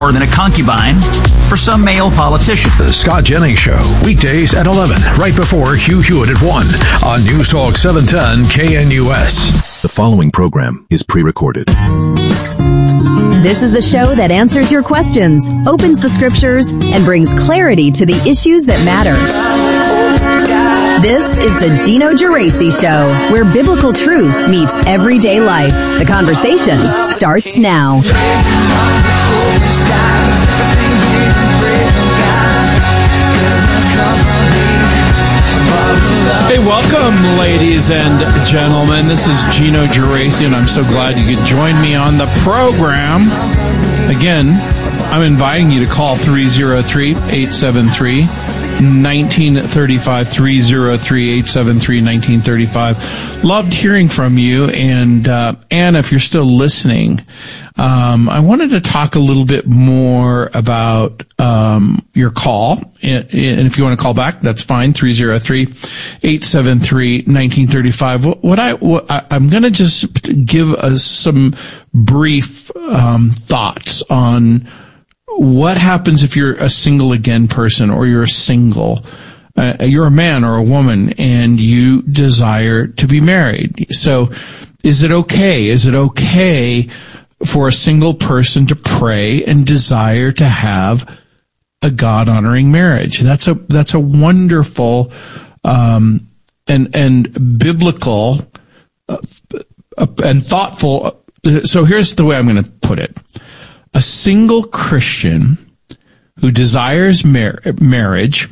more than a concubine for some male politician. The Scott Jennings Show, weekdays at 11, right before Hugh Hewitt at 1 on News Talk 710 KNUS. The following program is pre-recorded. This is the show that answers your questions, opens the scriptures, and brings clarity to the issues that matter. This is the Gino Geraci Show, where biblical truth meets everyday life. The conversation starts now. Hey, welcome, ladies and gentlemen. This is Gino Geraci, and I'm so glad you could join me on the program. Again, I'm inviting you to call 303-873-1935, 303-873-1935. Loved hearing from you, and Anna, if you're still listening, I wanted to talk a little bit more about your call, and if you want to call back, that's fine. 303-873-1935. I'm going to just give us some brief thoughts on what happens if you're a single again person, or you're single. You're a man or a woman, and you desire to be married. So, is it okay? Is it okay for a single person to pray and desire to have a God-honoring marriage? That's a wonderful and biblical and thoughtful. So here's the way I'm going to put it: a single Christian who desires marriage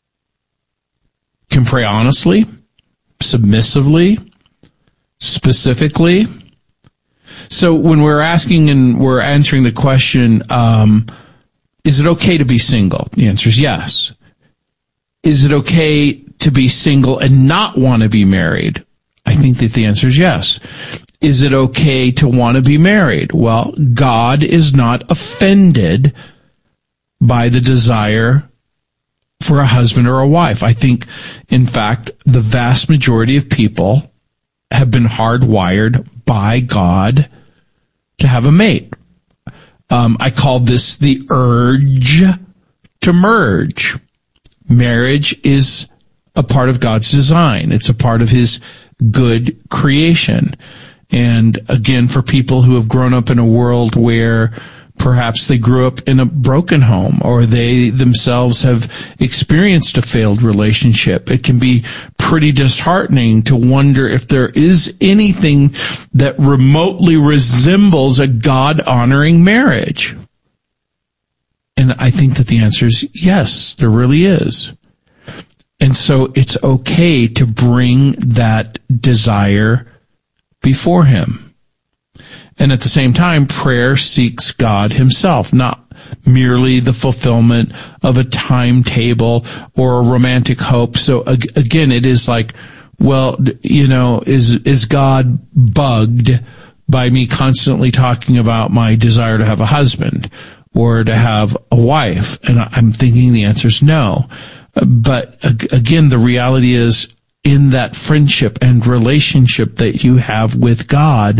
can pray honestly, submissively, specifically. So when we're asking and we're answering the question, is it okay to be single? The answer is yes. Is it okay to be single and not want to be married? I think that the answer is yes. Is it okay to want to be married? Well, God is not offended by the desire for a husband or a wife. I think, in fact, the vast majority of people have been hardwired by God to have a mate. I call this the urge to merge. Marriage is a part of God's design. It's a part of His good creation. And again, for people who have grown up in a world where perhaps they grew up in a broken home, or they themselves have experienced a failed relationship, it can be pretty disheartening to wonder if there is anything that remotely resembles a God-honoring marriage. And I think that the answer is yes, there really is. And so it's okay to bring that desire before Him. And at the same time, prayer seeks God Himself, not merely the fulfillment of a timetable or a romantic hope. So again, it is like, well, is God bugged by me constantly talking about my desire to have a husband or to have a wife? And I'm thinking the answer is no. But again, the reality is, in that friendship and relationship that you have with God,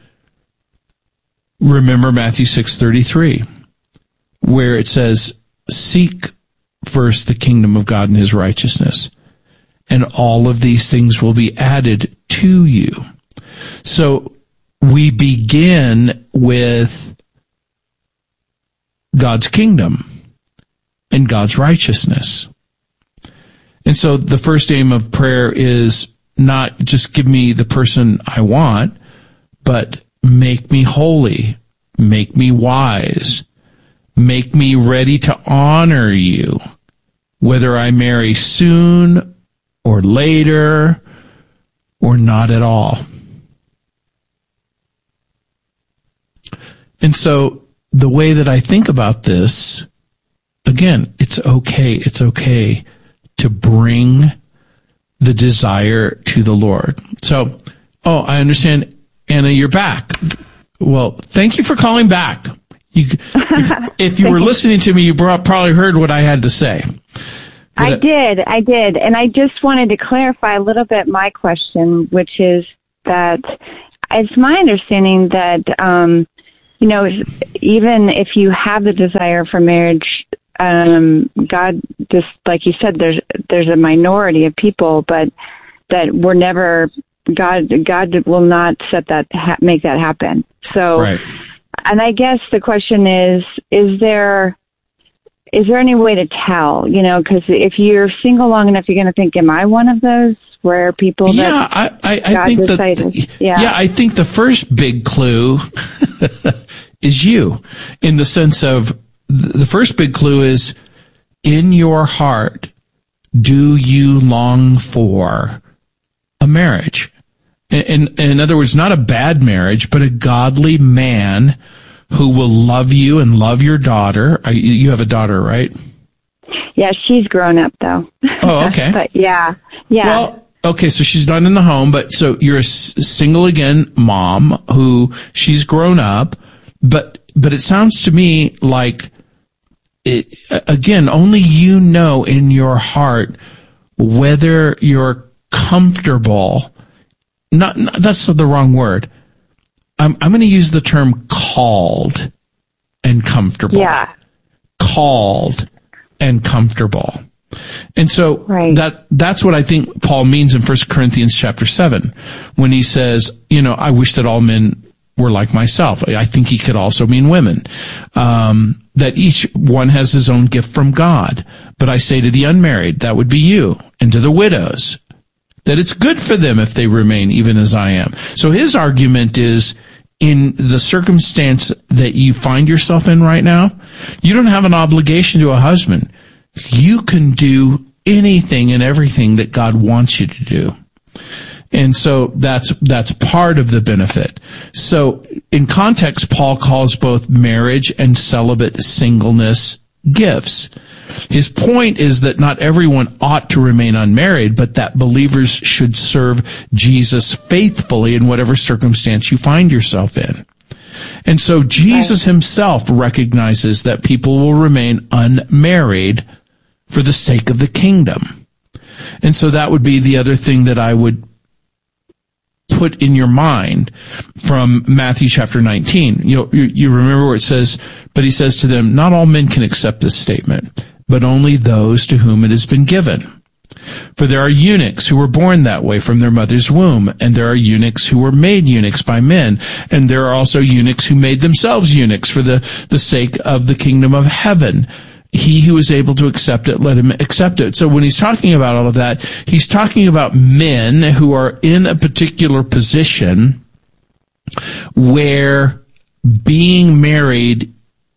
remember Matthew 6:33, where it says, "Seek first the kingdom of God and His righteousness, and all of these things will be added to you." So we begin with God's kingdom and God's righteousness. And so the first aim of prayer is not just give me the person I want, but make me holy, make me wise, make me ready to honor you, whether I marry soon or later or not at all. And so the way that I think about this, again, it's okay to bring the desire to the Lord. So, I understand, Anna, you're back. Well, thank you for calling back. If you were listening to me, you probably heard what I had to say. I did. And I just wanted to clarify a little bit my question, which is that it's my understanding that even if you have the desire for marriage, God, just like you said, there's a minority of people, but that we're never, God will not make that happen. So, right. And I guess the question is there any way to tell, because if you're single long enough, you're going to think, am I one of those rare people that I think decided? I think the first big clue is you, in the sense of the first big clue is in your heart, do you long for a marriage? In other words, not a bad marriage, but a godly man who will love you and love your daughter. You have a daughter, right? Yeah, she's grown up though. Oh, okay. But yeah. Well, okay, so she's not in the home, but so you're a single again mom who she's grown up, but it sounds to me like again, only you know in your heart whether you're comfortable. Not that's the wrong word. I'm going to use the term called and comfortable. Yeah. Called and comfortable. And so that's what I think Paul means in 1 Corinthians chapter 7 when he says, I wish that all men were like myself. I think he could also mean women. That each one has his own gift from God. But I say to the unmarried, that would be you, and to the widows, that it's good for them if they remain even as I am. So his argument is, in the circumstance that you find yourself in right now, you don't have an obligation to a husband. You can do anything and everything that God wants you to do. And so that's part of the benefit. So in context, Paul calls both marriage and celibate singleness gifts. His point is that not everyone ought to remain unmarried, but that believers should serve Jesus faithfully in whatever circumstance you find yourself in. And so Jesus himself recognizes that people will remain unmarried for the sake of the kingdom. And so that would be the other thing that I would put in your mind from Matthew chapter 19. You remember where it says, but he says to them, not all men can accept this statement, but only those to whom it has been given. For there are eunuchs who were born that way from their mother's womb, and there are eunuchs who were made eunuchs by men, and there are also eunuchs who made themselves eunuchs for the sake of the kingdom of heaven. He who is able to accept it, let him accept it. So when he's talking about all of that, he's talking about men who are in a particular position where being married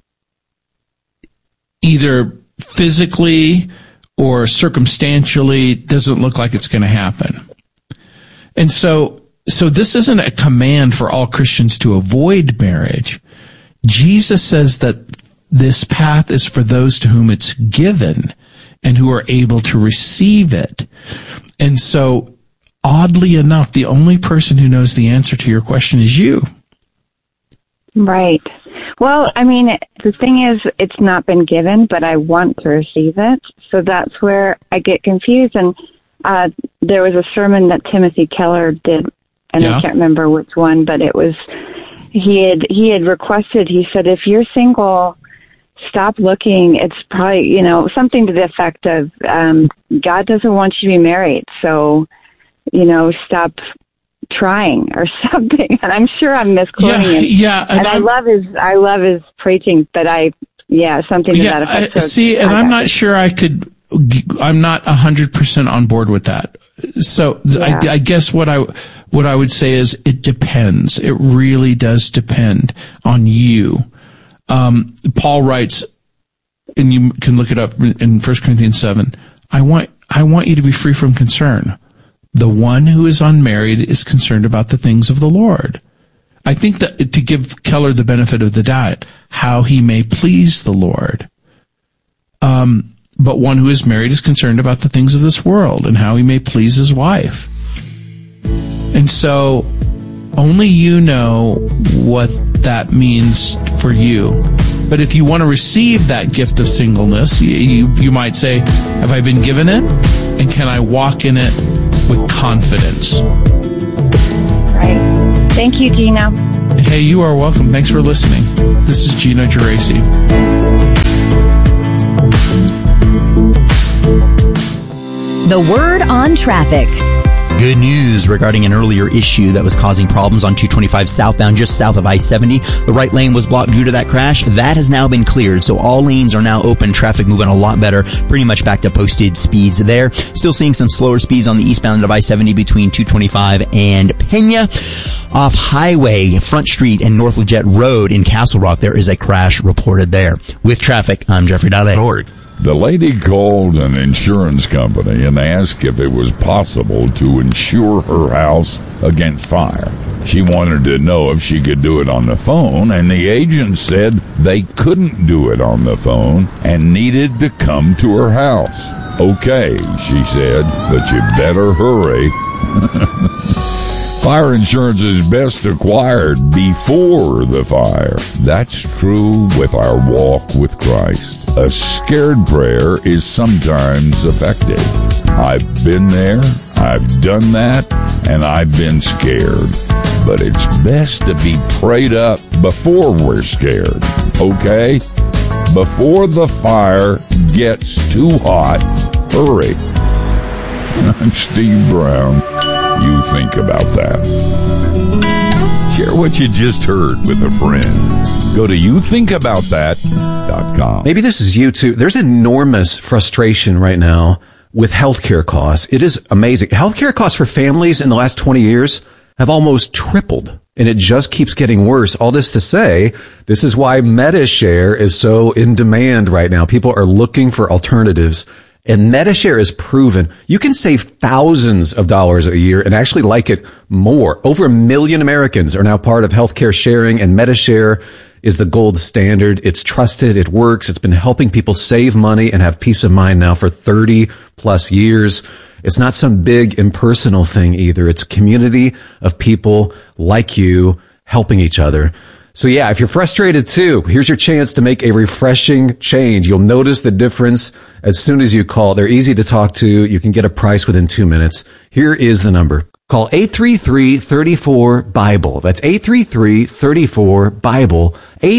either physically or circumstantially doesn't look like it's going to happen. And so this isn't a command for all Christians to avoid marriage. Jesus says that this path is for those to whom it's given and who are able to receive it. And so, oddly enough, the only person who knows the answer to your question is you. Right. Well, I mean, the thing is, it's not been given, but I want to receive it. So that's where I get confused. And there was a sermon that Timothy Keller did, and I can't remember which one, but it was, he had requested, he said, if you're single, stop looking. It's probably, something to the effect of, God doesn't want you to be married. So, stop trying or something. And I'm sure I'm misquoting him. Yeah. And I love his preaching, but something to that effect. I'm not sure I'm not 100% on board with that. So I guess what I would say is it depends. It really does depend on you. Paul writes, and you can look it up in 1 Corinthians 7, I want you to be free from concern. The one who is unmarried is concerned about the things of the Lord. I think that to give Keller the benefit of the doubt, how he may please the Lord. But one who is married is concerned about the things of this world and how he may please his wife. And so only you know what that means for you. But if you want to receive that gift of singleness, you might say, have I been given it? And can I walk in it with confidence? Right. Thank you, Gino. Hey, you are welcome. Thanks for listening. This is Gino Geraci. The Word on Traffic. Good news regarding an earlier issue that was causing problems on 225 southbound just south of I-70. The right lane was blocked due to that crash. That has now been cleared, so all lanes are now open. Traffic moving a lot better, pretty much back to posted speeds there. Still seeing some slower speeds on the eastbound of I-70 between 225 and Pena. Off Highway, Front Street, and North Leggett Road in Castle Rock, there is a crash reported there. With traffic, I'm Jeffrey Dahle. The lady called an insurance company and asked if it was possible to insure her house against fire. She wanted to know if she could do it on the phone, and the agent said they couldn't do it on the phone and needed to come to her house. Okay, she said, but you better hurry. Fire insurance is best acquired before the fire. That's true with our walk with Christ. A scared prayer is sometimes effective. I've been there, I've done that, and I've been scared. But it's best to be prayed up before we're scared, okay? Before the fire gets too hot, hurry. I'm Steve Brown. You think about that. Share what you just heard with a friend. Go to youthinkaboutthat.com. Maybe this is you too. There's enormous frustration right now with healthcare costs. It is amazing. Healthcare costs for families in the last 20 years have almost tripled, and it just keeps getting worse. All this to say, this is why MediShare is so in demand right now. People are looking for alternatives. And MediShare is proven you can save thousands of dollars a year and actually like it more. Over 1 million Americans are now part of healthcare sharing, and MediShare is the gold standard. It's trusted. It works. It's been helping people save money and have peace of mind now for 30 plus years. It's not some big impersonal thing either. It's a community of people like you helping each other. So yeah, if you're frustrated too, here's your chance to make a refreshing change. You'll notice the difference as soon as you call. They're easy to talk to. You can get a price within 2 minutes. Here is the number. Call 833-34-BIBLE. That's 833-34-BIBLE.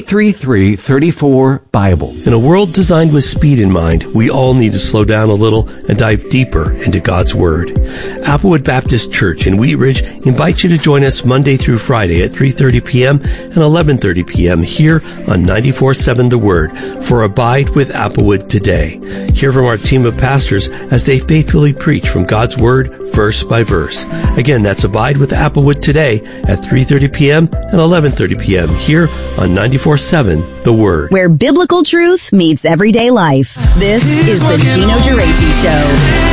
833-34-BIBLE. In a world designed with speed in mind, we all need to slow down a little and dive deeper into God's Word. Applewood Baptist Church in Wheat Ridge invites you to join us Monday through Friday at 3:30 p.m. and 11:30 p.m. here on 94.7 The Word for Abide with Applewood Today. Hear from our team of pastors as they faithfully preach from God's Word verse by verse. Again, that's Abide with Applewood Today at 3:30 p.m. and 11:30 p.m. here on 94.7 The Word. Where biblical truth meets everyday life. This is the Gino Geraci Show.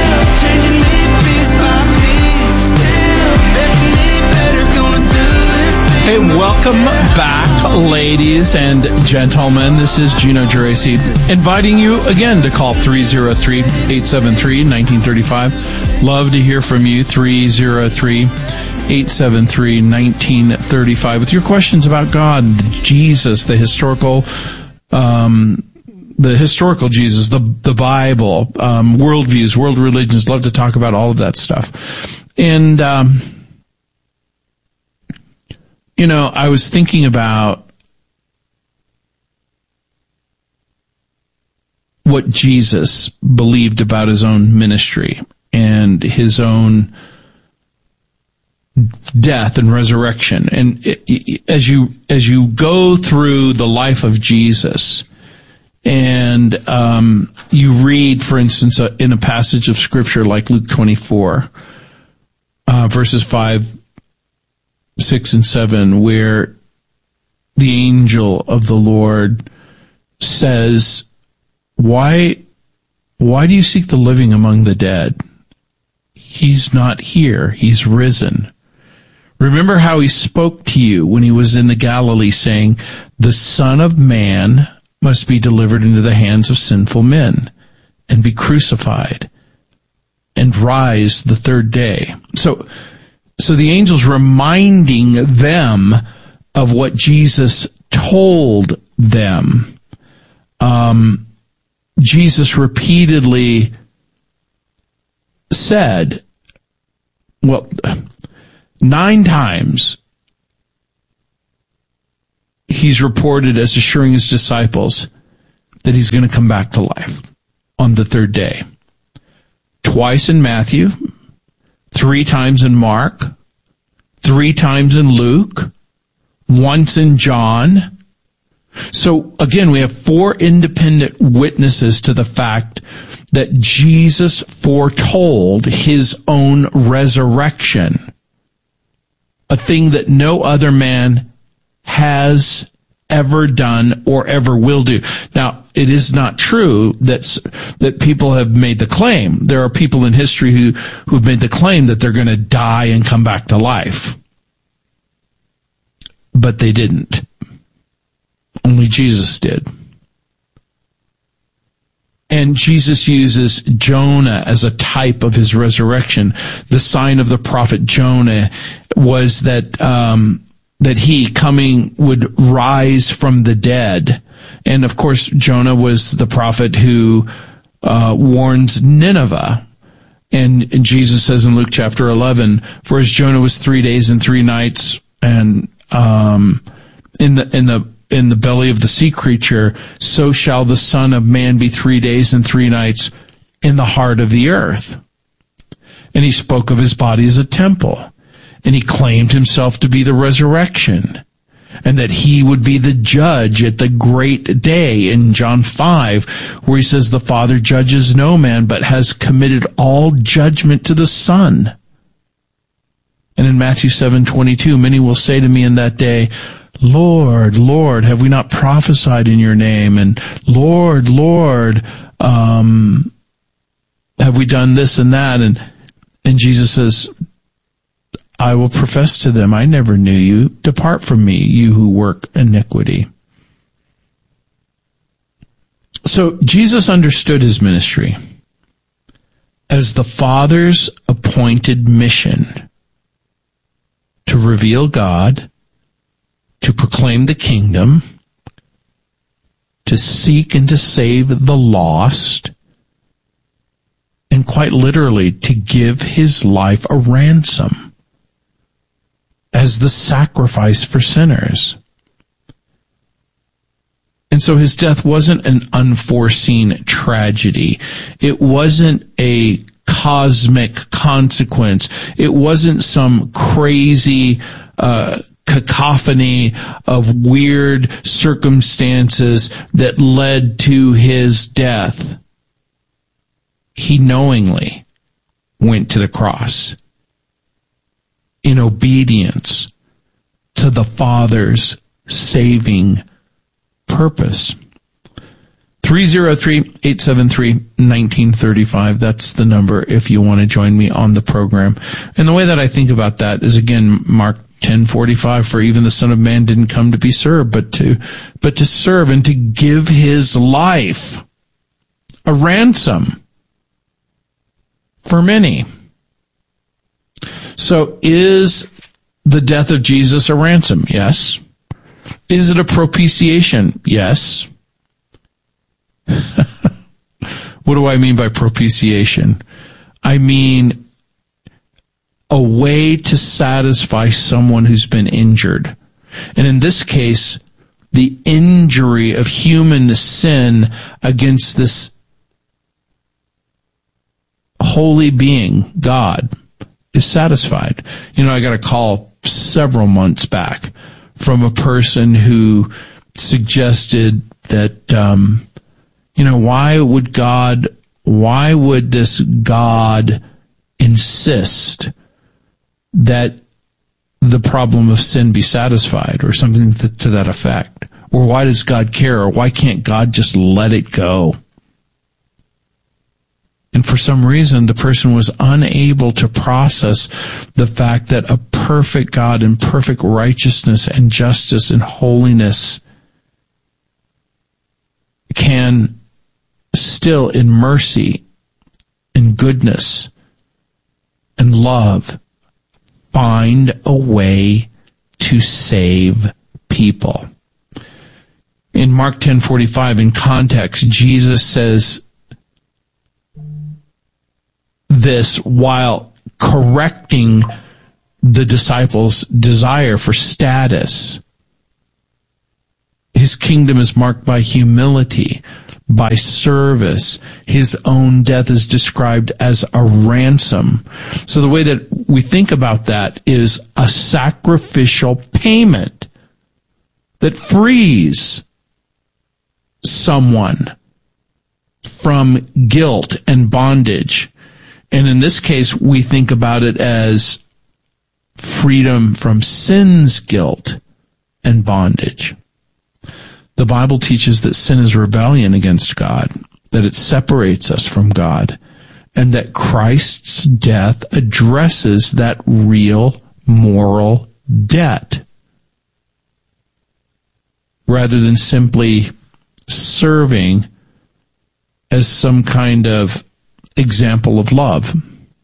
Hey, welcome back, ladies and gentlemen. This is Gino Geraci, inviting you again to call 303-873-1935. Love to hear from you, 303-873-1935, with your questions about God, Jesus, the historical Jesus, the Bible, worldviews, world religions. Love to talk about all of that stuff. And, you know, I was thinking about what Jesus believed about his own ministry and his own death and resurrection. And as you go through the life of Jesus and you read, for instance, in a passage of Scripture like Luke 24, verses 5, 6, and 7, where the angel of the Lord says, Why do you seek the living among the dead? He's not here. He's risen. Remember how he spoke to you when he was in the Galilee, saying, the Son of Man must be delivered into the hands of sinful men and be crucified and rise the third day. So the angel's reminding them of what Jesus told them. Jesus repeatedly said, 9 times he's reported as assuring his disciples that he's going to come back to life on the third day. Twice in Matthew, 3 times in Mark, 3 times in Luke, once in John. So again, we have 4 independent witnesses to the fact that Jesus foretold his own resurrection, a thing that no other man has ever done or ever will do. Now, it is not true that people have made the claim. There are people in history who've made the claim that they're going to die and come back to life. But they didn't. Only Jesus did. And Jesus uses Jonah as a type of his resurrection. The sign of the prophet Jonah was that he coming would rise from the dead. And of course, Jonah was the prophet who warns Nineveh. And Jesus says in Luke chapter 11, for as Jonah was 3 days and 3 nights, and in the belly of the sea creature, so shall the Son of Man be 3 days and 3 nights in the heart of the earth. And he spoke of his body as a temple. And he claimed himself to be the resurrection, and that he would be the judge at the great day in John 5, where he says the Father judges no man, but has committed all judgment to the Son. And in Matthew 7:22, many will say to me in that day, Lord, Lord, have we not prophesied in your name? And Lord, Lord, have we done this and that? And Jesus says, I will profess to them, I never knew you. Depart from me, you who work iniquity. So Jesus understood his ministry as the Father's appointed mission to reveal God, to proclaim the kingdom, to seek and to save the lost, and quite literally to give his life a ransom as the sacrifice for sinners. And so his death wasn't an unforeseen tragedy. It wasn't a cosmic consequence. It wasn't some crazy cacophony of weird circumstances that led to his death. He knowingly went to the cross in obedience to the Father's saving purpose. 303-873-1935. That's the number if you want to join me on the program. And the way that I think about that is, again, Mark 10:45, for even the Son of Man didn't come to be served, but to serve and to give his life a ransom for many. So is the death of Jesus a ransom? Yes. Is it a propitiation? Yes. What do I mean by propitiation? I mean a way to satisfy someone who's been injured. And in this case, the injury of human sin against this holy being, God, is satisfied. You know, I got a call several months back from a person who suggested that, why would this God insist that the problem of sin be satisfied, or something to that effect? Or why does God care? Or why can't God just let it go? And for some reason, the person was unable to process the fact that a perfect God in perfect righteousness and justice and holiness can still, in mercy and goodness and love, find a way to save people. In Mark 10:45, in context, Jesus says this while correcting the disciples' desire for status. His kingdom is marked by humility, by service. His own death is described as a ransom. So the way that we think about that is a sacrificial payment that frees someone from guilt and bondage. And in this case, we think about it as freedom from sin's guilt and bondage. The Bible teaches that sin is rebellion against God, that it separates us from God, and that Christ's death addresses that real moral debt, rather than simply serving as some kind of example of love.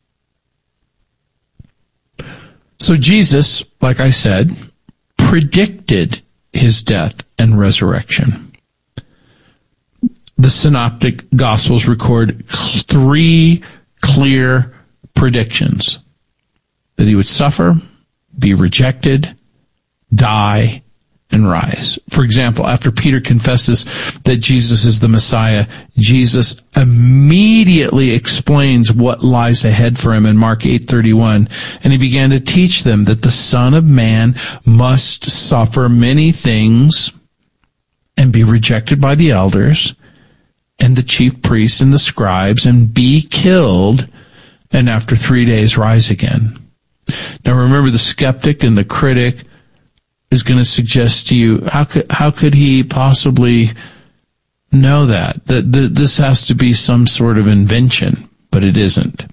So Jesus, like I said, predicted his death and resurrection. The Synoptic Gospels record 3 clear predictions: that he would suffer, be rejected, die, and rise. For example, after Peter confesses that Jesus is the Messiah, Jesus immediately explains what lies ahead for him in Mark 8:31, and he began to teach them that the Son of Man must suffer many things and be rejected by the elders and the chief priests and the scribes and be killed, and after 3 days rise again. Now remember, the skeptic and the critic is going to suggest to you, how could he possibly know that? That this has to be some sort of invention, but it isn't.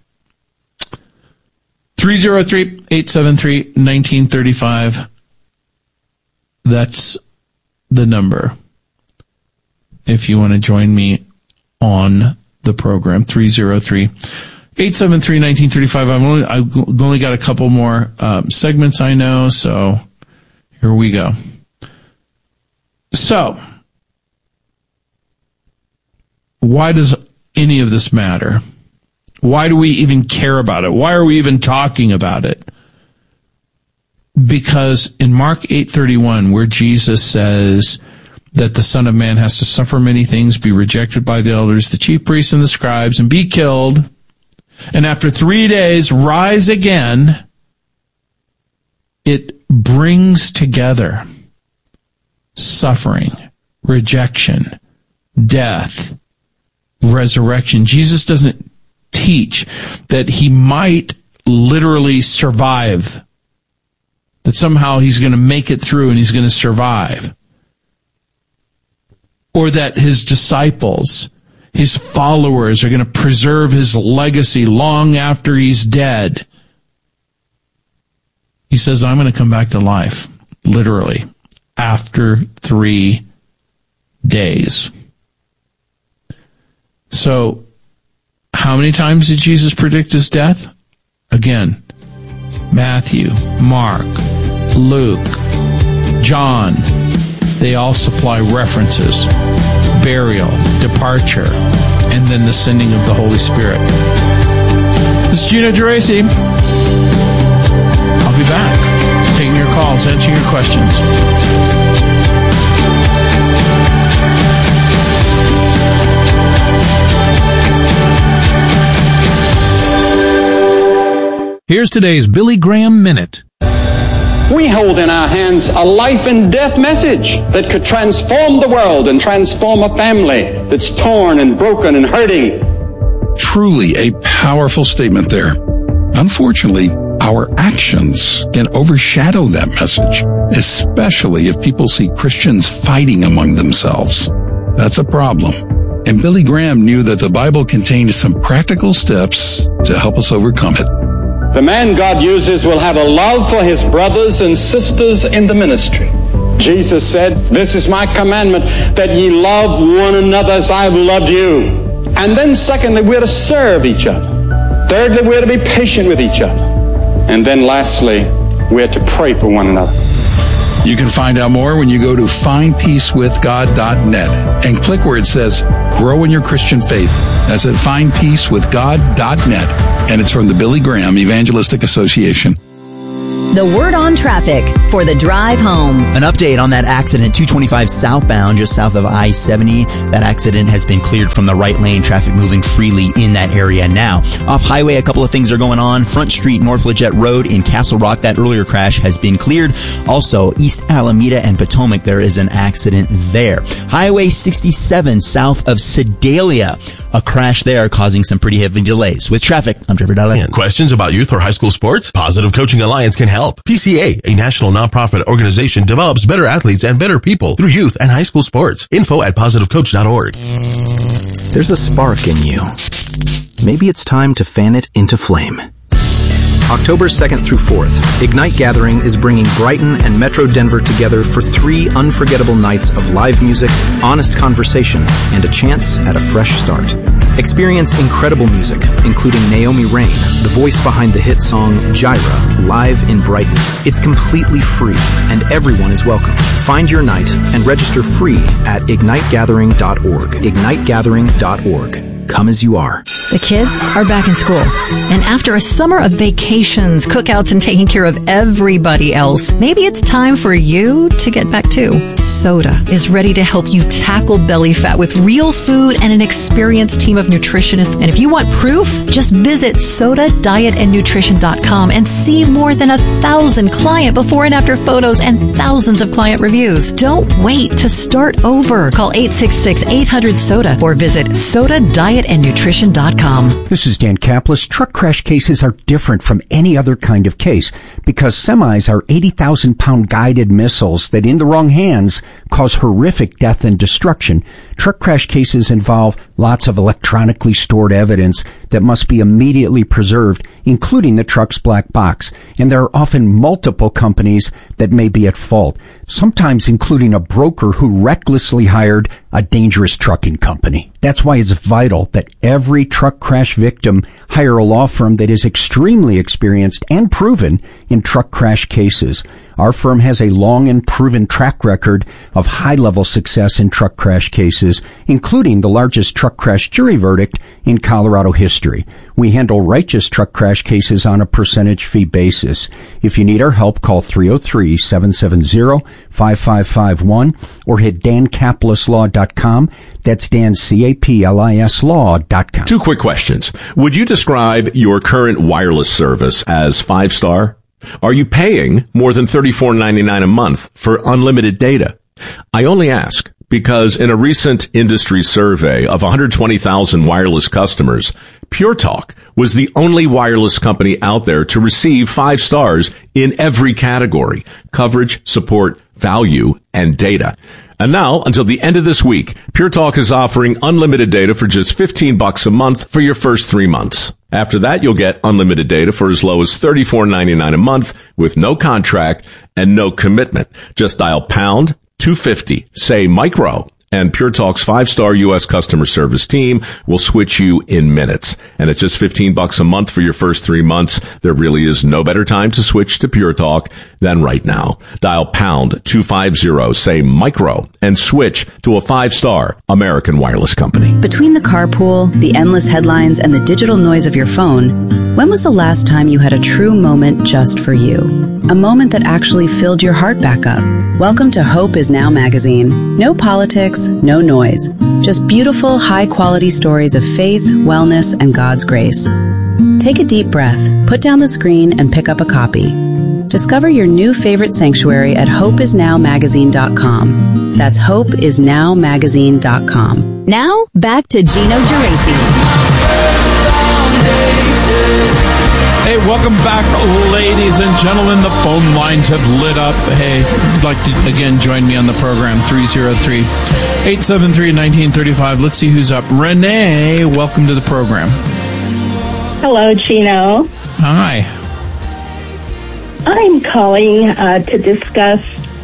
303-873-1935. That's the number if you want to join me on the program. 303-873-1935. I've only got a couple more segments I know, so here we go. So, why does any of this matter? Why do we even care about it? Why are we even talking about it? Because in Mark 8:31, where Jesus says that the Son of Man has to suffer many things, be rejected by the elders, the chief priests, and the scribes, and be killed, and after 3 days rise again, it brings together suffering, rejection, death, resurrection. Jesus doesn't teach that he might literally survive, that somehow he's going to make it through and he's going to survive, or that his disciples, his followers, are going to preserve his legacy long after he's dead. He says, I'm going to come back to life, literally, after 3 days. So, how many times did Jesus predict his death? Again, Matthew, Mark, Luke, John, they all supply references: burial, departure, and then the sending of the Holy Spirit. This is Gino Geraci. I'll be back, taking your calls, answering your questions. Here's today's Billy Graham Minute. We hold in our hands a life and death message that could transform the world and transform a family that's torn and broken and hurting. Truly a powerful statement there. Unfortunately, our actions can overshadow that message, especially if people see Christians fighting among themselves. That's a problem. And Billy Graham knew that the Bible contained some practical steps to help us overcome it. The man God uses will have a love for his brothers and sisters in the ministry. Jesus said, "This is my commandment, that ye love one another as I have loved you." And then secondly, we're to serve each other. Thirdly, we're to be patient with each other. And then lastly, we're to pray for one another. You can find out more when you go to findpeacewithgod.net and click where it says Grow in Your Christian Faith. That's at findpeacewithgod.net. And it's from the Billy Graham Evangelistic Association. The word on traffic for the drive home. An update on that accident, 225 southbound, just south of I-70. That accident has been cleared from the right lane, traffic moving freely in that area now. Off highway, a couple of things are going on. Front Street, North Leggett Road in Castle Rock, that earlier crash has been cleared. Also, East Alameda and Potomac, there is an accident there. Highway 67 south of Sedalia, a crash there causing some pretty heavy delays. With traffic, I'm Trevor Dallin. Questions about youth or high school sports? Positive Coaching Alliance can help. PCA, a national nonprofit organization, develops better athletes and better people through youth and high school sports. Info at positivecoach.org. There's a spark in you. Maybe it's time to fan it into flame. October 2nd through 4th, Ignite Gathering is bringing Brighton and Metro Denver together for 3 unforgettable nights of live music, honest conversation, and a chance at a fresh start. Experience incredible music, including Naomi Rain, the voice behind the hit song Gyra, live in Brighton. It's completely free, and everyone is welcome. Find your night and register free at ignitegathering.org. ignitegathering.org. Come as you are. The kids are back in school. And after a summer of vacations, cookouts, and taking care of everybody else, maybe it's time for you to get back too. Soda is ready to help you tackle belly fat with real food and an experienced team of nutritionists. And if you want proof, just visit sodadietandnutrition.com and see more than 1,000 client before and after photos and thousands of client reviews. Don't wait to start over. Call 866-800-SODA or visit sodadietandnutrition.com. This is Dan Kaplis. Truck crash cases are different from any other kind of case because semis are 80,000-pound guided missiles that in the wrong hands cause horrific death and destruction. Truck crash cases involve lots of electronically stored evidence that must be immediately preserved, including the truck's black box. And there are often multiple companies that may be at fault, sometimes including a broker who recklessly hired a dangerous trucking company. That's why it's vital that every truck crash victim hire a law firm that is extremely experienced and proven in truck crash cases. Our firm has a long and proven track record of high-level success in truck crash cases, including the largest truck crash jury verdict in Colorado history. We handle righteous truck crash cases on a percentage fee basis. If you need our help, call 303-770-5551 or hit dancaplisslaw.com. That's Dan, C-A-P-L-I-S law.com. 2 quick questions. Would you describe your current wireless service as 5-star? Are you paying more than $34.99 a month for unlimited data? I only ask because in a recent industry survey of 120,000 wireless customers, Pure Talk was the only wireless company out there to receive 5 stars in every category: coverage, support, value, and data. And now, until the end of this week, Pure Talk is offering unlimited data for just $15 a month for your first 3 months. After that, you'll get unlimited data for as low as $34.99 a month with no contract and no commitment. Just dial pound 250, say micro, and Pure Talk's 5-star U.S. customer service team will switch you in minutes. And at just $15 a month for your first 3 months, there really is no better time to switch to Pure Talk than right now. Dial pound 250, say micro, and switch to a 5-star American wireless company. Between the carpool, the endless headlines, and the digital noise of your phone, when was the last time you had a true moment just for you? A moment that actually filled your heart back up. Welcome to Hope Is Now magazine. No politics, no noise. Just beautiful, high-quality stories of faith, wellness, and God's grace. Take a deep breath, put down the screen, and pick up a copy. Discover your new favorite sanctuary at hopeisnowmagazine.com. That's hopeisnowmagazine.com. Now, back to Gino Geraci. Hey, welcome back, ladies and gentlemen. The phone lines have lit up. Hey, if you'd like to, again, join me on the program, 303-873-1935. Let's see who's up. Renee, welcome to the program. Hello, Gino. Hi. I'm calling to discuss,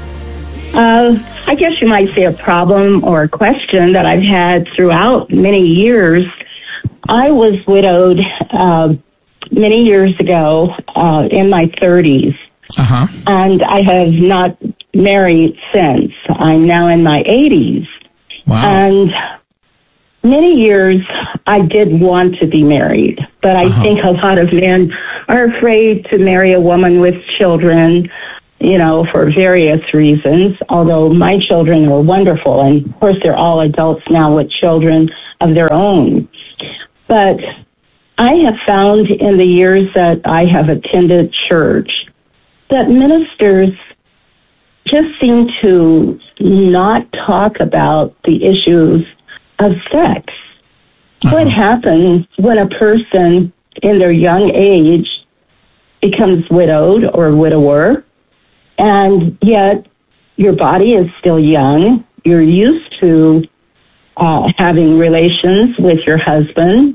I guess you might say, a problem or a question that I've had throughout many years. I was widowed many years ago, in my 30s. Uh-huh. And I have not married since. I'm now in my 80s. Wow. And many years I did want to be married, but I think a lot of men are afraid to marry a woman with children, for various reasons, although my children are wonderful. And of course, they're all adults now with children of their own. But I have found in the years that I have attended church that ministers just seem to not talk about the issues of sex. What happens when a person in their young age becomes widowed or widower, and yet your body is still young, you're used to having relations with your husband,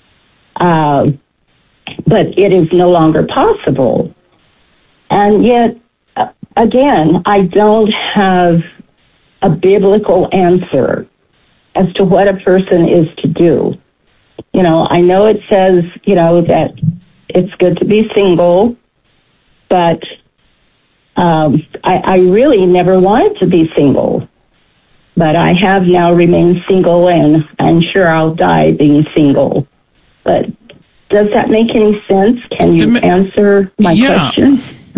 but it is no longer possible. And yet, again, I don't have a biblical answer as to what a person is to do. I know it says, that it's good to be single, but I really never wanted to be single. But I have now remained single, and I'm sure I'll die being single. But does that make any sense? Can you answer my question?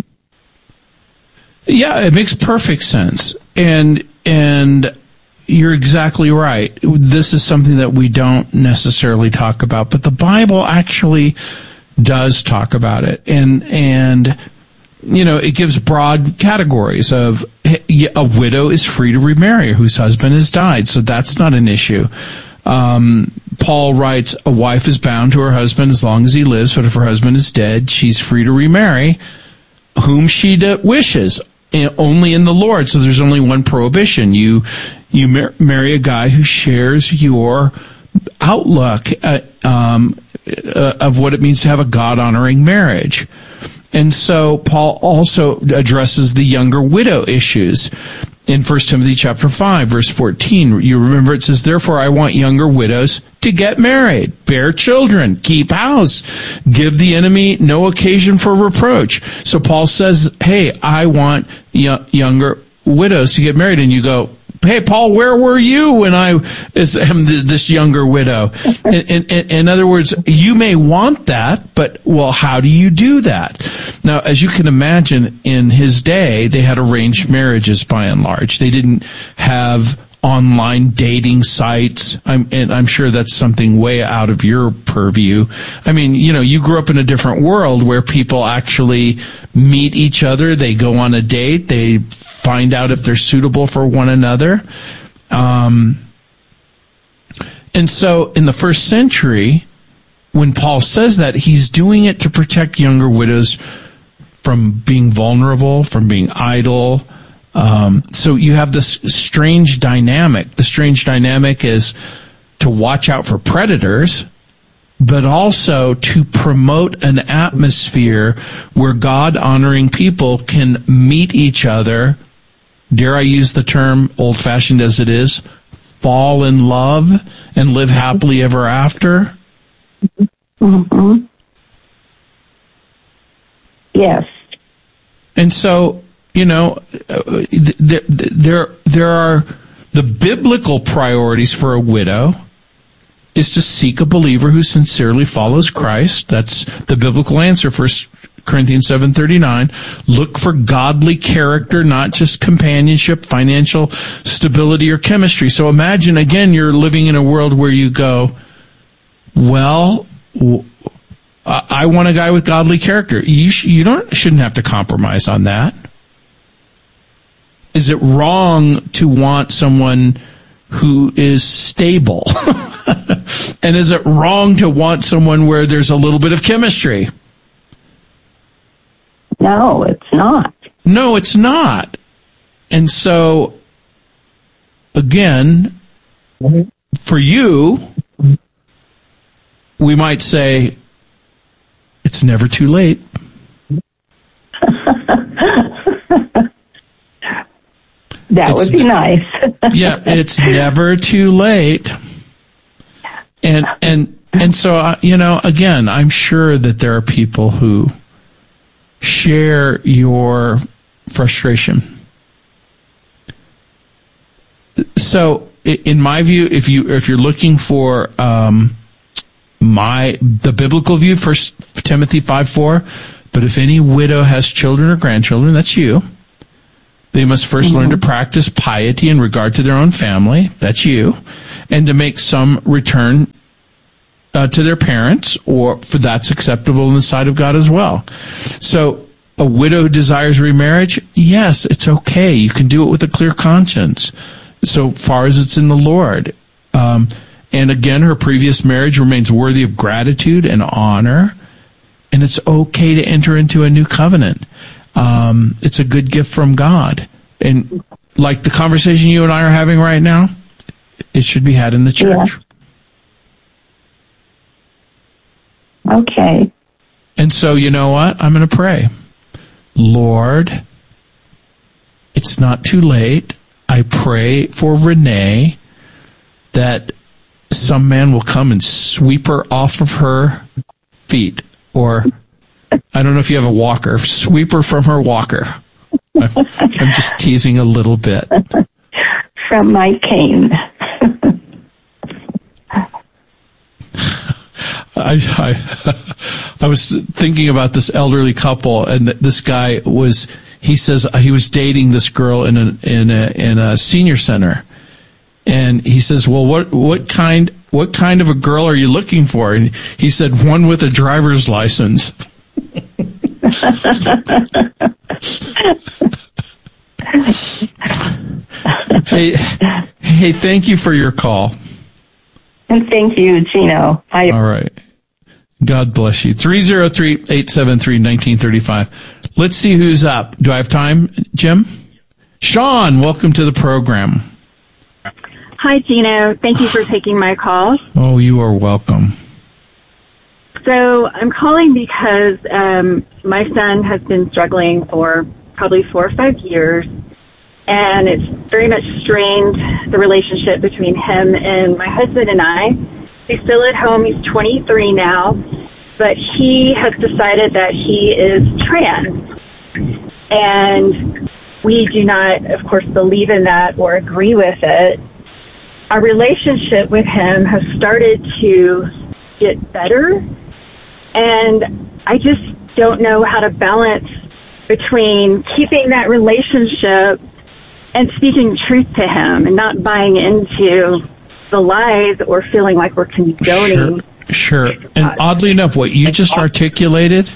Yeah, it makes perfect sense. And you're exactly right. This is something that we don't necessarily talk about, but the Bible actually does talk about it. And it gives broad categories of a widow is free to remarry whose husband has died. So that's not an issue. Paul writes, a wife is bound to her husband as long as he lives, but if her husband is dead, she's free to remarry whom she wishes, only in the Lord. So there's only one prohibition. You marry a guy who shares your outlook of what it means to have a God-honoring marriage. And so Paul also addresses the younger widow issues in 1 Timothy chapter 5, verse 14. You remember it says, therefore I want younger widows to get married, bear children, keep house, give the enemy no occasion for reproach. So Paul says, hey, I want younger widows to get married. And you go, hey, Paul, where were you when I am this younger widow? In other words, you may want that, but, well, how do you do that? Now, as you can imagine, in his day, they had arranged marriages by and large. They didn't have online dating sites. I'm sure that's something way out of your purview. I mean, you grew up in a different world where people actually meet each other. They go on a date. They find out if they're suitable for one another. And so in the first century, when Paul says that, he's doing it to protect younger widows from being vulnerable, from being idle. So you have this strange dynamic. The strange dynamic is to watch out for predators, but also to promote an atmosphere where God-honoring people can meet each other. Dare I use the term, old-fashioned as it is, fall in love and live happily ever after? Mm-hmm. Yes. And so, there are the biblical priorities for a widow is to seek a believer who sincerely follows Christ. That's the biblical answer, 1 Corinthians 7:39. Look for godly character, not just companionship, financial stability, or chemistry. So imagine, again, you're living in a world where you go, well, I want a guy with godly character. You shouldn't have to compromise on that. Is it wrong to want someone who is stable? And is it wrong to want someone where there's a little bit of chemistry? No, it's not. No, it's not. And so, again, for you, we might say, it's never too late. That would be nice. Yeah, it's never too late. And so, again, I'm sure that there are people who share your frustration. So, in my view, if you're looking for the biblical view, 1 Timothy 5:4. But if any widow has children or grandchildren, that's you. They must first learn to practice piety in regard to their own family, that's you, and to make some return to their parents, or for that's acceptable in the sight of God as well. So a widow who desires remarriage, yes, it's okay. You can do it with a clear conscience, so far as it's in the Lord. And again, her previous marriage remains worthy of gratitude and honor, and it's okay to enter into a new covenant. It's a good gift from God. And like the conversation you and I are having right now, it should be had in the church. Yeah. Okay. And so, you know what? I'm going to pray. Lord, it's not too late. I pray for Renee that some man will come and sweep her off of her feet, or I don't know if you have a walker, sweep her from her walker. I'm just teasing a little bit. From my cane. I was thinking about this elderly couple, and this guy he says he was dating this girl in a senior center, and he says, well, what kind of a girl are you looking for? And he said, one with a driver's license. Hey, thank you for your call. And thank you, Gino. All right. God bless you. 303-873-1935. Let's see who's up. Do I have time, Jim? Sean, welcome to the program. Hi, Gino. Thank you for taking my call. Oh, you are welcome. So I'm calling because my son has been struggling for probably 4 or 5 years, and it's very much strained the relationship between him and my husband and I. He's still at home. He's 23 now, but he has decided that he is trans. And we do not, of course, believe in that or agree with it. Our relationship with him has started to get better, and I just don't know how to balance between keeping that relationship and speaking truth to him and not buying into the lies or feeling like we're condoning. Sure. And oddly enough, what you just articulated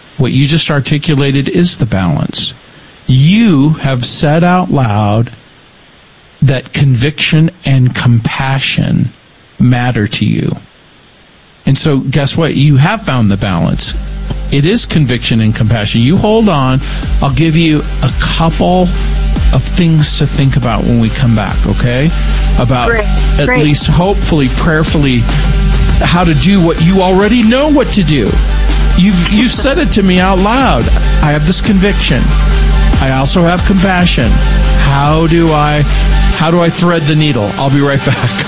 is the balance. You have said out loud that conviction and compassion matter to you. And so guess what? You have found the balance. It is conviction and compassion. You hold on. I'll give you a couple of things to think about when we come back, okay? About at least hopefully, prayerfully, how to do what you already know what to do. You've said it to me out loud. I have this conviction. I also have compassion. How do I thread the needle? I'll be right back.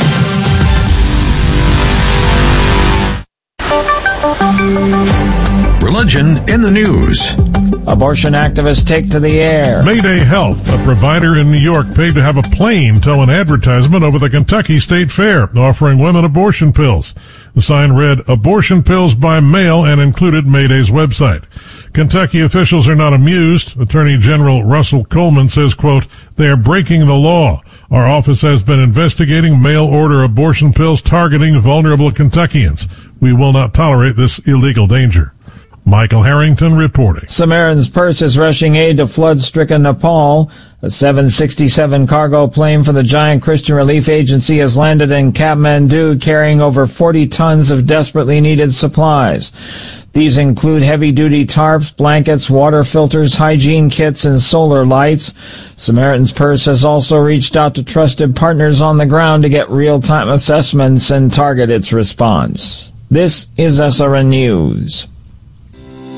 Religion in the news. Abortion activists take to the air. Mayday Health, a provider in New York, paid to have a plane tow an advertisement over the Kentucky State Fair, offering women abortion pills. The sign read, "Abortion pills by mail," and included Mayday's website. Kentucky officials are not amused. Attorney General Russell Coleman says, quote, "They are breaking the law. Our office has been investigating mail-order abortion pills targeting vulnerable Kentuckians. We will not tolerate this illegal danger." Michael Harrington reporting. Samaritan's Purse is rushing aid to flood-stricken Nepal. A 767 cargo plane for the Giant Christian Relief Agency has landed in Kathmandu, carrying over 40 tons of desperately needed supplies. These include heavy-duty tarps, blankets, water filters, hygiene kits, and solar lights. Samaritan's Purse has also reached out to trusted partners on the ground to get real-time assessments and target its response. This is SRN News.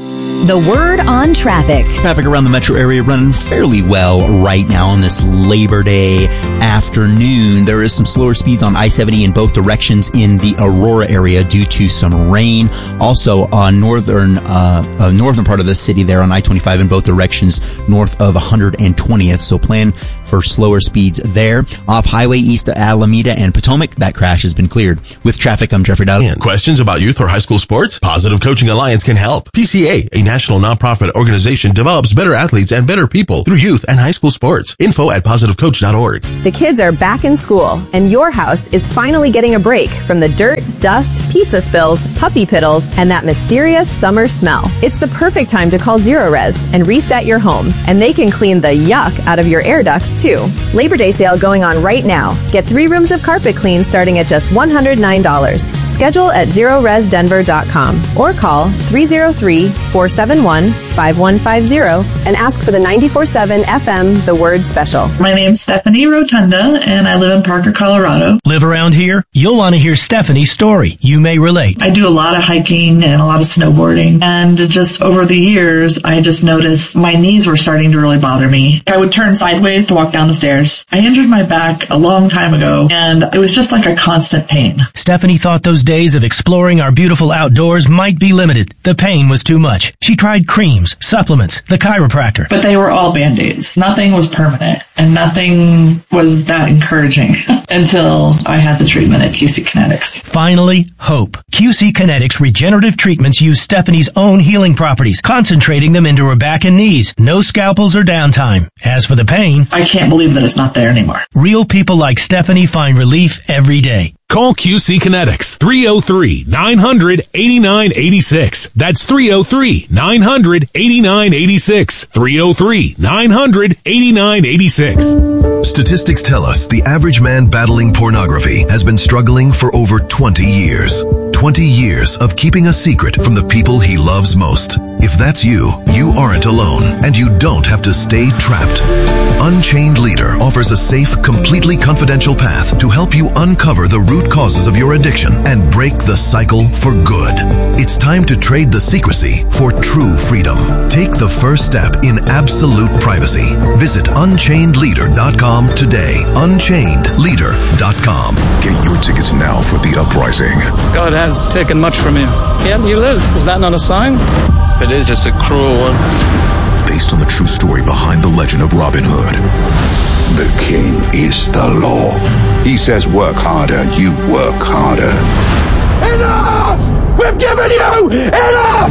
The Word on Traffic. Traffic around the metro area running fairly well right now on this Labor Day afternoon. There is some slower speeds on I-70 in both directions in the Aurora area due to some rain. Also on northern part of the city there on I-25 in both directions north of 120th. So plan for slower speeds there. Off Highway east of Alameda and Potomac, that crash has been cleared. With traffic, I'm Jeffrey Dowd. Questions about youth or high school sports? Positive Coaching Alliance can help. PCA, a national nonprofit organization, develops better athletes and better people through youth and high school sports. Info at positivecoach.org. The kids are back in school, and your house is finally getting a break from the dirt, dust, pizza spills, puppy piddles, and that mysterious summer smell. It's the perfect time to call Zerorez and reset your home, and they can clean the yuck out of your air ducts too. Labor Day sale going on right now. Get 3 rooms of carpet clean starting at just $109. Schedule at ZeroResDenver.com or call 303-471-5150 and ask for the 94.7 FM The Word Special. My name's Stephanie Rotunda, and I live in Parker, Colorado. Live around here? You'll want to hear Stephanie's story. You may relate. I do a lot of hiking and a lot of snowboarding, and just over the years, I just noticed my knees were starting to really bother me. I would turn sideways to walk down the stairs. I injured my back a long time ago, and it was just like a constant pain. Stephanie thought those days of exploring our beautiful outdoors might be limited. The pain was too much. She tried creams, supplements, the chiropractor. But they were all Band-Aids. Nothing was permanent, and nothing was that encouraging until I had the treatment at QC Kinetics. Finally, hope. QC Kinetics regenerative treatments use Stephanie's own healing properties, concentrating them into her back and knees. No scalpels or downtime. As for the pain, I can't believe that it's not there anymore. Real people like Stephanie find relief every day. Call QC Kinetics, 303-900-8986. That's 303-900-8986. 303-900-8986. Statistics tell us the average man battling pornography has been struggling for over 20 years. 20 years of keeping a secret from the people he loves most. If that's you, you aren't alone, and you don't have to stay trapped. Unchained Leader offers a safe, completely confidential path to help you uncover the root causes of your addiction and break the cycle for good. It's time to trade the secrecy for true freedom. Take the first step in absolute privacy. Visit UnchainedLeader.com today. UnchainedLeader.com. Get your tickets now for The Uprising. God has taken much from you, yet you live. Is that not a sign? It is. It's a cruel one. Based on the true story behind the legend of Robin Hood. The king is the law. He says work harder, you work harder. Enough! We've given you enough!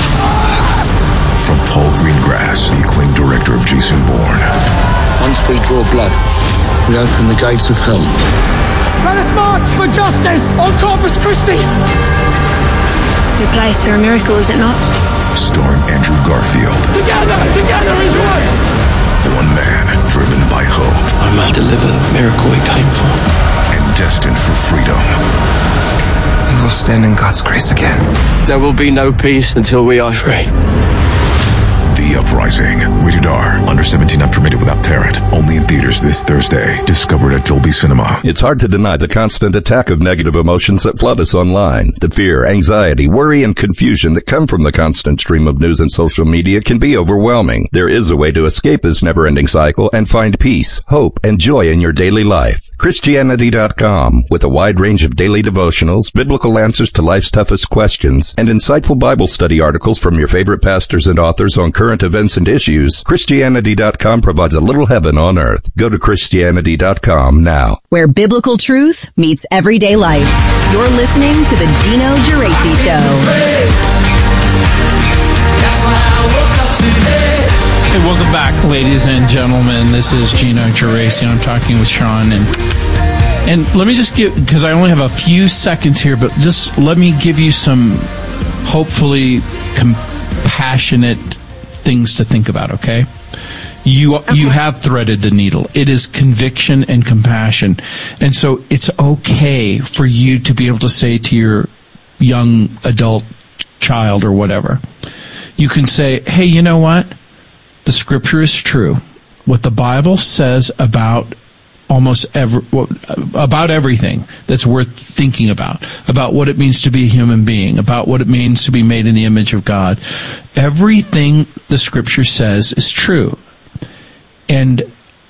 From Paul Greengrass, the acclaimed director of Jason Bourne. Once we draw blood, we open the gates of hell. Let us march for justice on Corpus Christi! It's a good place for a miracle, is it not? Starring Andrew Garfield. Together is one! One man driven by hope. I must deliver the miracle we came for. And destined for freedom. We will stand in God's grace again. There will be no peace until we are free. The Uprising. Rated R. Under 17 not permitted without parent. Only in theaters this Thursday. Discovered at Dolby Cinema. It's hard to deny the constant attack of negative emotions that flood us online. The fear, anxiety, worry, and confusion that come from the constant stream of news and social media can be overwhelming. There is a way to escape this never-ending cycle and find peace, hope, and joy in your daily life. Christianity.com, with a wide range of daily devotionals, biblical answers to life's toughest questions, and insightful Bible study articles from your favorite pastors and authors on current events and issues. Christianity.com provides a little heaven on earth. Go to Christianity.com now. Where biblical truth meets everyday life. You're listening to the Gino Geraci Show. Hey, welcome back, ladies and gentlemen. This is Gino Geraci, and I'm talking with Sean. And let me just give, because I only have a few seconds here, but just let me give you some hopefully compassionate things to think about, okay? You have threaded the needle. It is conviction and compassion. And so it's okay for you to be able to say to your young adult child or whatever, you can say, hey, you know what? The scripture is true. What the Bible says about about everything that's worth thinking about what it means to be a human being, about what it means to be made in the image of God. Everything the Scripture says is true. And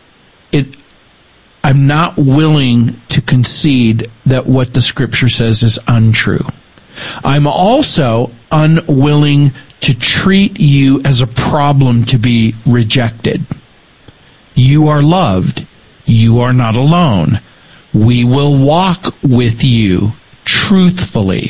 I'm not willing to concede that what the Scripture says is untrue. I'm also unwilling to treat you as a problem to be rejected. You are loved. You are not alone. We will walk with you truthfully.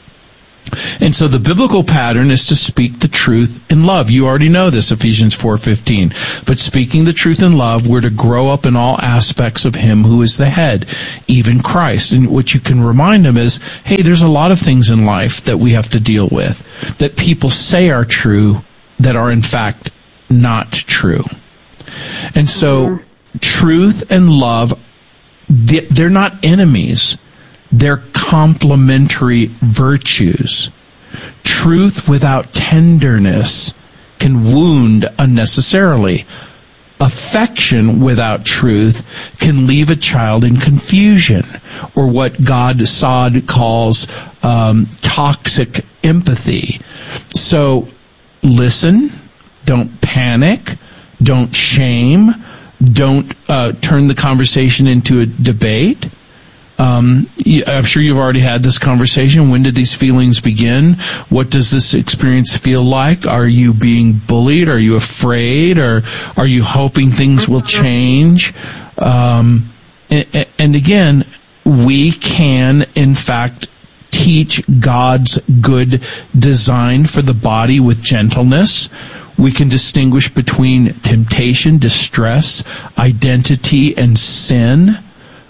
And so the biblical pattern is to speak the truth in love. You already know this, Ephesians 4:15. But speaking the truth in love, we're to grow up in all aspects of Him who is the head, even Christ. And what you can remind them is, hey, there's a lot of things in life that we have to deal with, that people say are true, that are in fact not true. And so truth and love, they're not enemies. They're complementary virtues. Truth without tenderness can wound unnecessarily. Affection without truth can leave a child in confusion, or what God Sod calls toxic empathy. So listen, don't panic, don't shame, don't turn the conversation into a debate. I'm sure you've already had this conversation. When did these feelings begin? What does this experience feel like? Are you being bullied? Are you afraid? Or are you hoping things will change? And again, we can, in fact, teach God's good design for the body with gentleness. We can distinguish between temptation, distress, identity, and sin.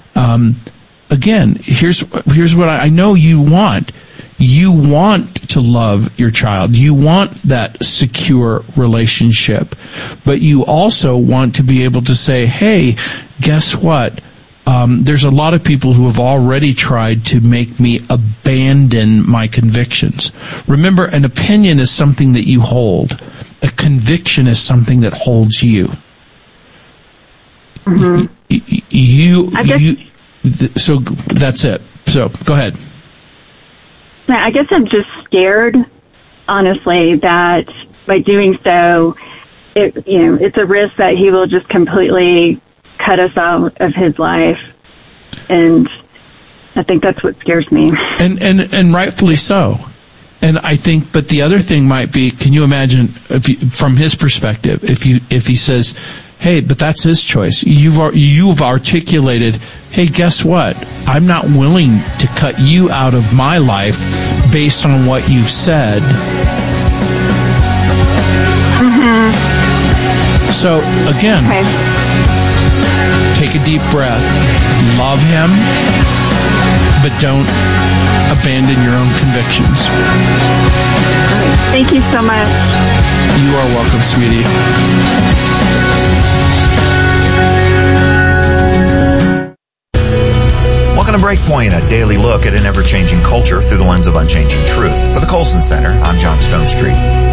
Again, here's what I know you want. You want to love your child. You want that secure relationship. But you also want to be able to say, hey, guess what? There's a lot of people who have already tried to make me abandon my convictions. Remember, an opinion is something that you hold. A conviction is something that holds you. Mm-hmm. So that's it. So go ahead. I guess I'm just scared, honestly, that by doing so, it's a risk that he will just completely cut us out of his life. And I think that's what scares me. And rightfully so. And I think, but the other thing might be, can you imagine, from his perspective, if he says, hey, but that's his choice. You've articulated, hey, guess what? I'm not willing to cut you out of my life based on what you've said. Mm-hmm. So, again, take a deep breath. Love him, but don't abandon your own convictions. Thank you so much. You are welcome, sweetie. Welcome to Breakpoint, a daily look at an ever-changing culture through the lens of unchanging truth. For the Colson Center, I'm John Stonestreet.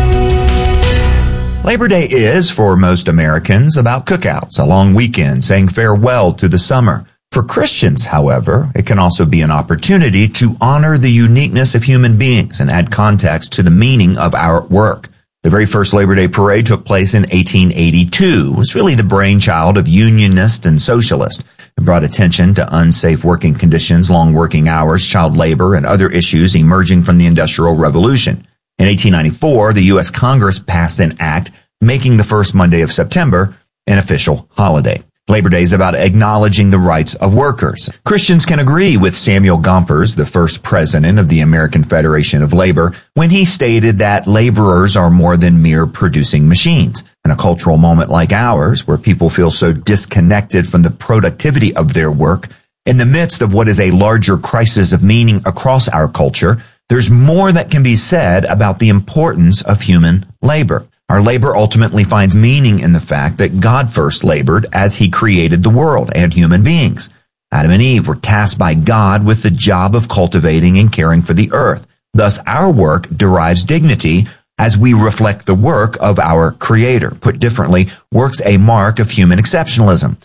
Labor Day is, for most Americans, about cookouts, a long weekend, saying farewell to the summer. For Christians, however, it can also be an opportunity to honor the uniqueness of human beings and add context to the meaning of our work. The very first Labor Day parade took place in 1882. It was really the brainchild of unionists and socialists. It brought attention to unsafe working conditions, long working hours, child labor, and other issues emerging from the Industrial Revolution. In 1894, the U.S. Congress passed an act making the first Monday of September an official holiday. Labor Day is about acknowledging the rights of workers. Christians can agree with Samuel Gompers, the first president of the American Federation of Labor, when he stated that laborers are more than mere producing machines. In a cultural moment like ours, where people feel so disconnected from the productivity of their work, in the midst of what is a larger crisis of meaning across our culture, there's more that can be said about the importance of human labor. Our labor ultimately finds meaning in the fact that God first labored as he created the world and human beings. Adam and Eve were tasked by God with the job of cultivating and caring for the earth. Thus, our work derives dignity as we reflect the work of our Creator. Put differently, work's a mark of human exceptionalism.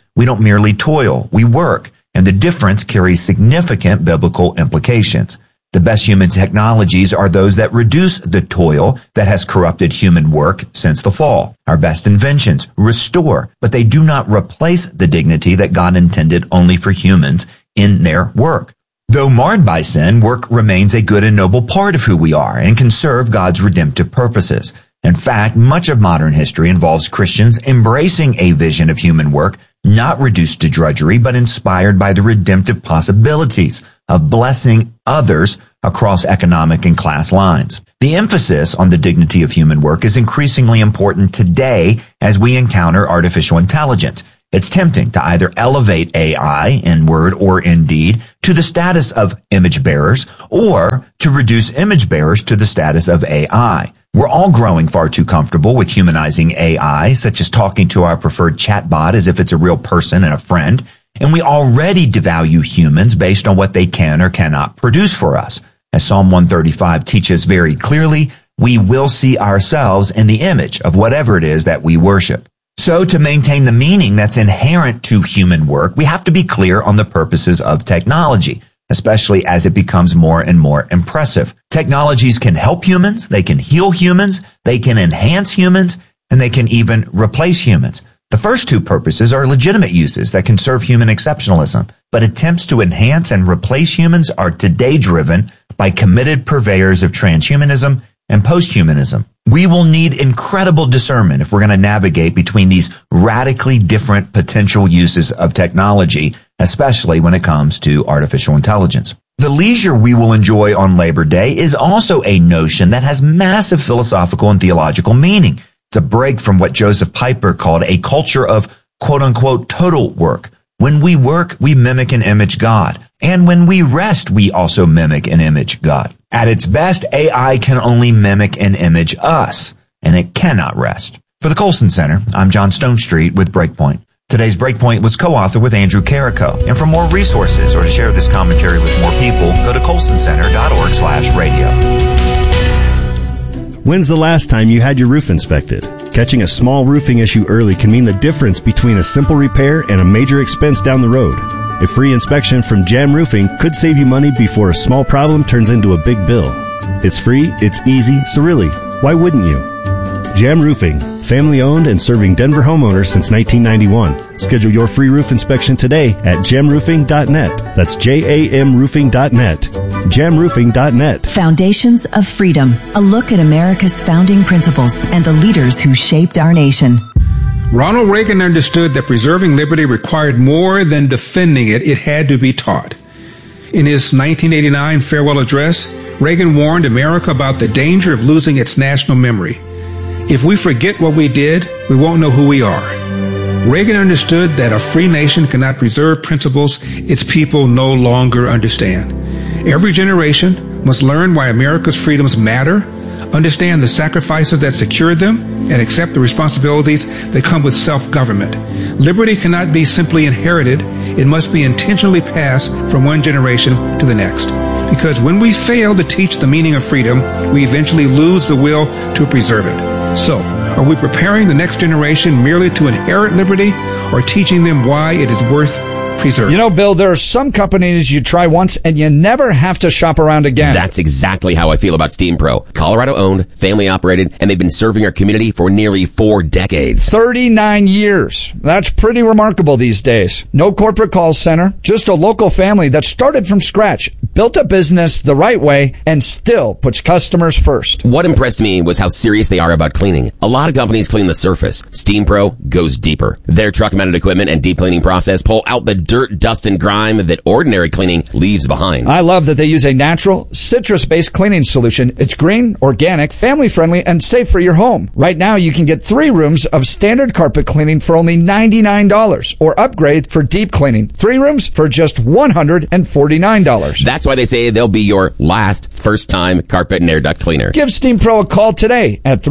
We don't merely toil, we work, and the difference carries significant biblical implications. The best human technologies are those that reduce the toil that has corrupted human work since the fall. Our best inventions restore, but they do not replace the dignity that God intended only for humans in their work. Though marred by sin, work remains a good and noble part of who we are and can serve God's redemptive purposes. In fact, much of modern history involves Christians embracing a vision of human work, not reduced to drudgery, but inspired by the redemptive possibilities of blessing others across economic and class lines. The emphasis on the dignity of human work is increasingly important today as we encounter artificial intelligence. It's tempting to either elevate AI in word or in deed to the status of image bearers or to reduce image bearers to the status of AI. We're all growing far too comfortable with humanizing AI, such as talking to our preferred chatbot as if it's a real person and a friend, and we already devalue humans based on what they can or cannot produce for us. As Psalm 135 teaches very clearly, we will see ourselves in the image of whatever it is that we worship. So to maintain the meaning that's inherent to human work, we have to be clear on the purposes of technology, especially as it becomes more and more impressive. Technologies can help humans, they can heal humans, they can enhance humans, and they can even replace humans. The first two purposes are legitimate uses that can serve human exceptionalism, but attempts to enhance and replace humans are today driven by committed purveyors of transhumanism and posthumanism. We will need incredible discernment if we're going to navigate between these radically different potential uses of technology, especially when it comes to artificial intelligence. The leisure we will enjoy on Labor Day is also a notion that has massive philosophical and theological meaning. It's a break from what Joseph Piper called a culture of quote-unquote total work. When we work, we mimic and image God. And when we rest, we also mimic and image God. At its best, AI can only mimic and image us, and it cannot rest. For the Colson Center, I'm John Stonestreet with Breakpoint. Today's Breakpoint was co-authored with Andrew Carrico. And for more resources or to share this commentary with more people, go to colsoncenter.org/radio. When's the last time you had your roof inspected? Catching a small roofing issue early can mean the difference between a simple repair and a major expense down the road. A free inspection from Jam Roofing could save you money before a small problem turns into a big bill. It's free, it's easy, so really, why wouldn't you? Jam Roofing, family owned and serving Denver homeowners since 1991. Schedule your free roof inspection today at jamroofing.net. That's JAMroofing.net. jamroofing.net. Foundations of Freedom, a look at America's founding principles and the leaders who shaped our nation. Ronald Reagan understood that preserving liberty required more than defending it. It had to be taught. In his 1989 farewell address, Reagan warned America about the danger of losing its national memory. If we forget what we did, we won't know who we are. Reagan understood that a free nation cannot preserve principles its people no longer understand. Every generation must learn why America's freedoms matter, understand the sacrifices that secured them, and accept the responsibilities that come with self-government. Liberty cannot be simply inherited. It must be intentionally passed from one generation to the next. Because when we fail to teach the meaning of freedom, we eventually lose the will to preserve it. So, are we preparing the next generation merely to inherit liberty or teaching them why it is worth preserving? You know, Bill, there are some companies you try once and you never have to shop around again. That's exactly how I feel about Steam Pro. Colorado owned, family operated, and they've been serving our community for nearly 4 decades. 39 years. That's pretty remarkable these days. No corporate call center, just a local family that started from scratch, built a business the right way, and still puts customers first. What impressed me was how serious they are about cleaning. A lot of companies clean the surface. Steam Pro goes deeper. Their truck-mounted equipment and deep cleaning process pull out the dirt, dust, and grime that ordinary cleaning leaves behind. I love that they use a natural, citrus-based cleaning solution. It's green, organic, family-friendly, and safe for your home. Right now, you can get 3 rooms of standard carpet cleaning for only $99, or upgrade for deep cleaning. 3 rooms for just $149. That's why they say they'll be your last first-time carpet and air duct cleaner. Give Steam Pro a call today at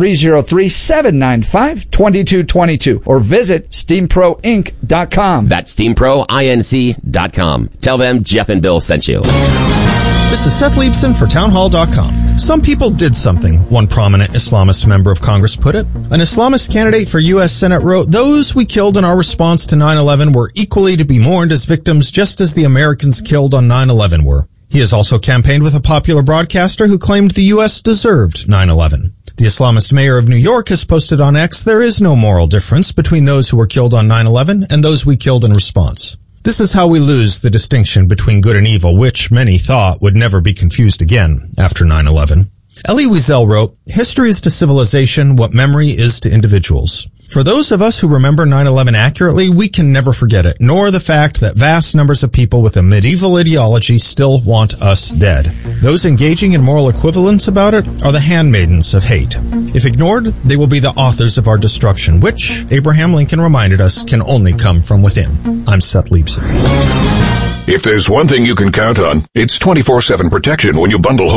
303-795-2222 or visit SteamProInc.com. That's SteamProInc.com. Tell them Jeff and Bill sent you. This is Seth Leibson for Townhall.com. Some people did something, one prominent Islamist member of Congress put it. An Islamist candidate for U.S. Senate wrote, "Those we killed in our response to 9/11 were equally to be mourned as victims just as the Americans killed on 9/11 were." He has also campaigned with a popular broadcaster who claimed the U.S. deserved 9/11. The Islamist mayor of New York has posted on X, "There is no moral difference between those who were killed on 9/11 and those we killed in response." This is how we lose the distinction between good and evil, which many thought would never be confused again after 9/11. Elie Wiesel wrote, "History is to civilization what memory is to individuals." For those of us who remember 9/11 accurately, we can never forget it, nor the fact that vast numbers of people with a medieval ideology still want us dead. Those engaging in moral equivalence about it are the handmaidens of hate. If ignored, they will be the authors of our destruction, which, Abraham Lincoln reminded us, can only come from within. I'm Seth Leibson. If there's one thing you can count on, it's 24/7 protection when you bundle home